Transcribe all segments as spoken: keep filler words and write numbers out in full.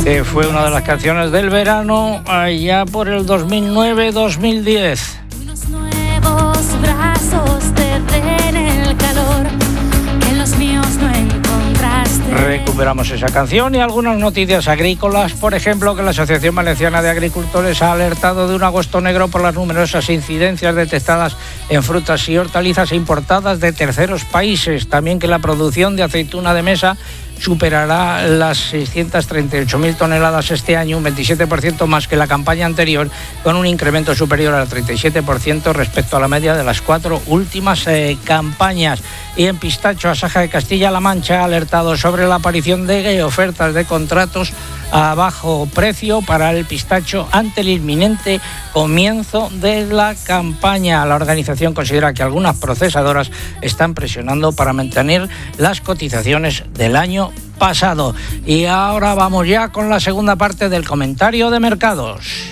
que fue una de las canciones del verano allá por el dos mil nueve dos mil diez. Unos nuevos brazos te den el calor que en los míos no encontraste. Recuperamos esa canción y algunas noticias agrícolas, por ejemplo, que la Asociación Valenciana de Agricultores ha alertado de un agosto negro por las numerosas incidencias detectadas en frutas y hortalizas importadas de terceros países. También que la producción de aceituna de mesa superará las seiscientas treinta y ocho mil toneladas este año, un veintisiete por ciento más que la campaña anterior, con un incremento superior al treinta y siete por ciento respecto a la media de las cuatro últimas eh, campañas. Y en pistacho, Asaja de Castilla-La Mancha ha alertado sobre la aparición de ofertas de contratos a bajo precio para el pistacho ante el inminente comienzo de la campaña. La organización considera que algunas procesadoras están presionando para mantener las cotizaciones del año pasado. Y ahora vamos ya con la segunda parte del comentario de mercados.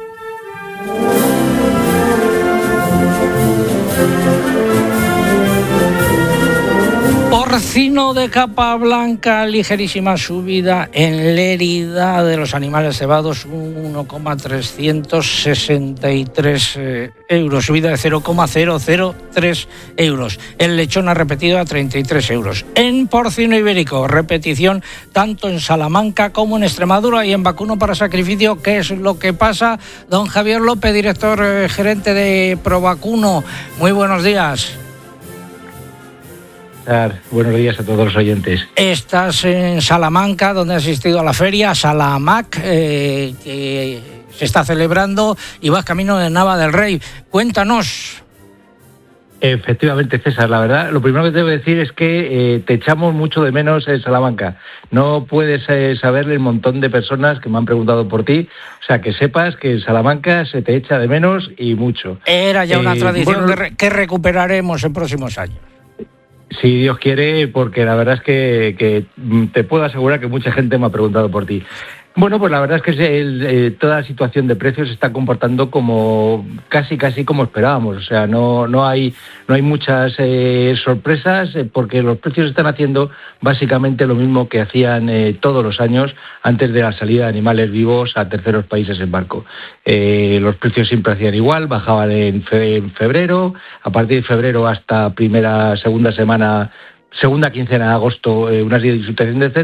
Porcino de capa blanca, ligerísima subida en Lérida de los animales cebados, uno coma trescientos sesenta y tres euros, subida de cero coma cero cero tres euros. El lechón ha repetido a treinta y tres euros. En porcino ibérico, repetición tanto en Salamanca como en Extremadura y en vacuno para sacrificio. ¿Qué es lo que pasa? Don Javier López, director eh, gerente de Provacuno. Muy buenos días. Buenos días a todos los oyentes. Estás en Salamanca, donde has asistido a la feria Salamac, eh, que se está celebrando, y vas camino de Nava del Rey. Cuéntanos. Efectivamente, César, la verdad, lo primero que te debo decir es que eh, te echamos mucho de menos en Salamanca. No puedes eh, saber el montón de personas que me han preguntado por ti. O sea, que sepas que en Salamanca se te echa de menos y mucho. Era ya una eh, tradición bueno, que, re- que recuperaremos en próximos años. Si Dios quiere, porque la verdad es que, que te puedo asegurar que mucha gente me ha preguntado por ti. Bueno, pues la verdad es que el, eh, toda la situación de precios se está comportando como casi casi como esperábamos. O sea, no no hay no hay muchas eh, sorpresas eh, porque los precios están haciendo básicamente lo mismo que hacían eh, todos los años antes de la salida de animales vivos a terceros países en barco. Eh, los precios siempre hacían igual, bajaban en, fe, en febrero, a partir de febrero hasta primera segunda semana, segunda quincena de agosto, eh, una situación de